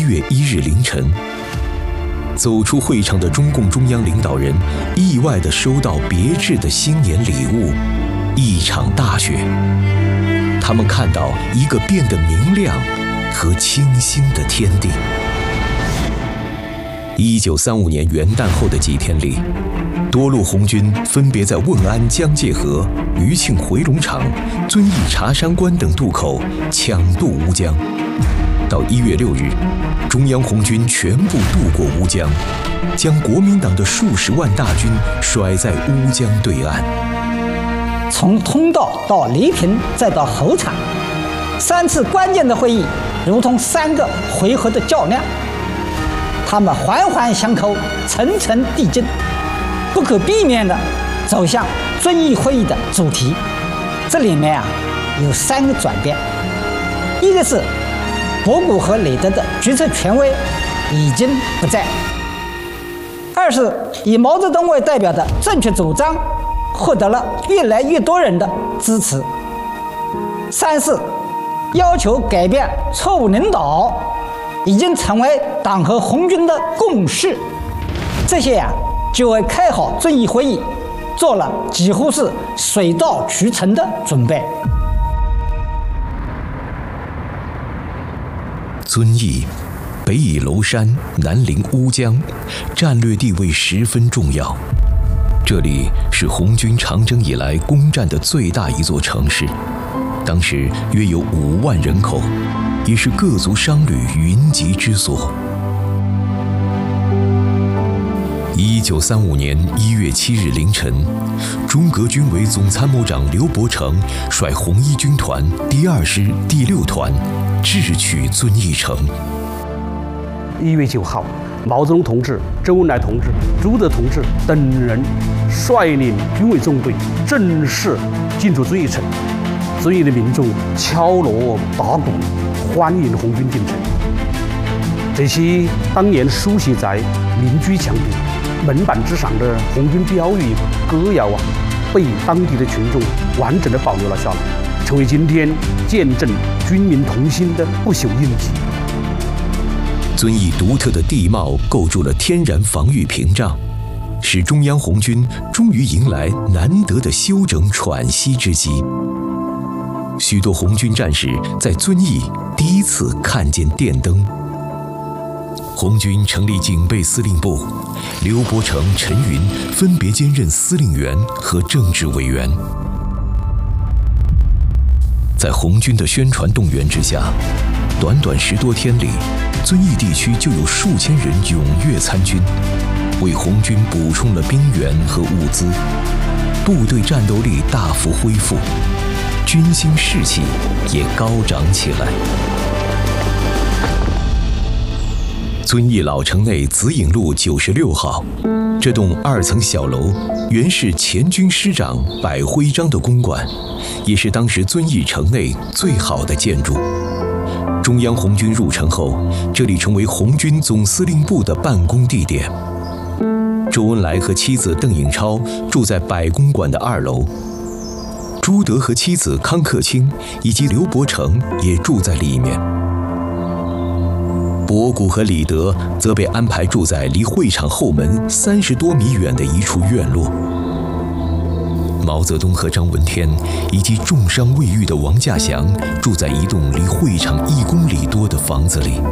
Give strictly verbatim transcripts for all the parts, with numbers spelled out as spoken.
月一日凌晨，走出会场的中共中央领导人意外地收到别致的新年礼物——一场大雪。他们看到一个变得明亮和清新的天地。一九三五年元旦后的几天里，多路红军分别在汶安江界河、余庆回龙场、遵义茶山关等渡口抢渡乌江。到一月六日，中央红军全部渡过乌江，将国民党的数十万大军甩在乌江对岸。 从通道到黎平，再到候场，三次关键的会议，如同三个回合的较量。他们环环相扣，层层递进，不可避免地走向遵义会议的主题。这里面啊有三个转变：一个是博古和雷德的决策权威已经不在；二是以毛泽东为代表的正确主张获得了越来越多人的支持；三是要求改变错误领导已经成为党和红军的共识。这些呀、啊，就为开好遵义会议做了几乎是水到渠成的准备。 遵义，北倚娄山，南临乌江，战略地位十分重要。这里是红军长征以来攻占的最大一座城市，当时约有五万人口，也是各族商旅云集之所。一九三五年一月七日凌晨，中革军委总参谋长刘伯承率红一军团第二师第六团智取遵义城。 一月九号，毛泽东同志、周恩来同志、朱德同志等人率领军委纵队正式进驻遵义城。遵义的民众敲锣打鼓，欢迎红军进城。这些当年书写在民居墙壁、门板之上的红军标语、歌谣啊，被当地的群众完整的保留了下来，成为今天见证军民同心的不朽印记。 遵义独特的地貌构筑了天然防御屏障，使中央红军终于迎来难得的休整喘息之机。许多红军战士在遵义第一次看见电灯。红军成立警备司令部，刘伯承、陈云分别兼任司令员和政治委员。在红军的宣传动员之下，短短十多天里，遵义地区就有数千人踊跃参军，为红军补充了兵源和物资，部队战斗力大幅恢复，军心士气也高涨起来。遵义老城内紫影路九十六号，这栋二层小楼原是前军师长柏徽章的公馆，也是当时遵义城内最好的建筑。中央红军入城后，这里成为红军总司令部的办公地点。周恩来和妻子邓颖超住在柏公馆的二楼，朱德和妻子康克清以及刘伯承也住在里面。博古和李德则被安排住在离会场后门三十多米远的一处院落。毛泽东和张闻天以及重伤未愈的王稼祥住在一栋离会场一公里多的房子里。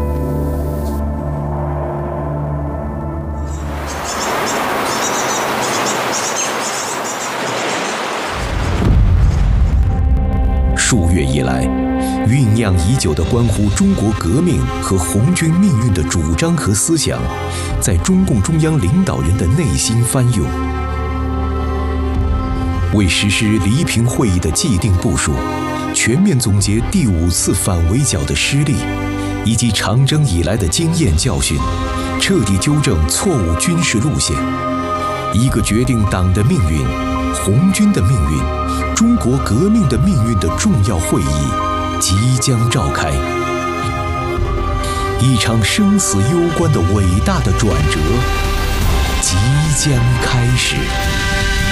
数月以来，酝酿已久的关乎中国革命和红军命运的主张和思想，在中共中央领导人的内心翻涌。为实施黎平会议的既定部署，全面总结第五次反围剿的失利，以及长征以来的经验教训，彻底纠正错误军事路线，一个决定党的命运、红军的命运、中国革命的命运的重要会议即将召开，一场生死攸关的伟大的转折即将开始。